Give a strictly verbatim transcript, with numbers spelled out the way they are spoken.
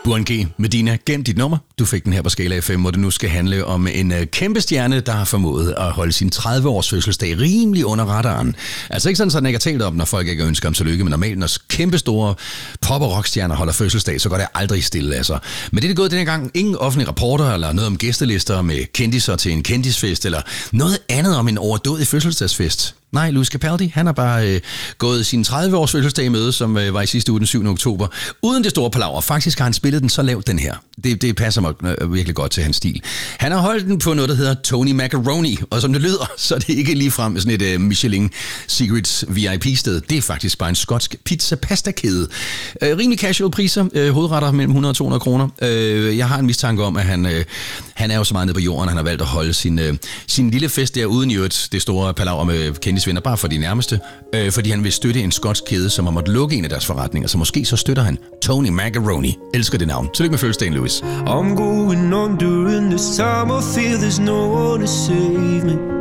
Buren G. Medina, gem dit nummer. Du fik den her på Skala F M, hvor det nu skal handle om en uh, kæmpe stjerne, der har formået at holde sin tredive-års fødselsdag rimelig under radaren. Altså ikke sådan, at den ikke har talt om, når folk ikke ønsker om tillykke, men normalt, når kæmpe store pop- og rockstjerner holder fødselsdag, så går det aldrig stille, altså. Men det er gået denne gang ingen offentlige rapporter, eller noget om gæstelister med kendiser til en kendisfest, eller noget andet om en overdådig fødselsdagsfest. Nej, Lewis Capaldi, han har bare øh, gået sin tredive-års fødselsdag i møde, som øh, var i sidste uge den syvende oktober, uden det store palaver. Faktisk har han spillet den så lavt, den her. Det, det passer mig øh, virkelig godt til hans stil. Han har holdt den på noget, der hedder Tony Macaroni, og som det lyder, så er det ikke ligefrem sådan et øh, Michelin Secrets V I P-sted. Det er faktisk bare en skotsk pizza-pasta-kæde. Øh, rimelig casual priser, øh, hovedretter mellem hundrede og to hundrede kroner. Øh, jeg har en mistanke om, at han, øh, han er jo så meget nede på jorden, han har valgt at holde sin, øh, sin lille fest der, uden i øvrigt det store palaver med kendisvenner, bare for de nærmeste, øh, fordi han vil støtte en skotsk kæde, som har måttet lukke en af deres forretninger, så måske så støtter han Tony Macaroni. Elsker det navn. Tillykke med fødselsdagen, Lewis. I'm going on during this time. I feel there's no one to save me.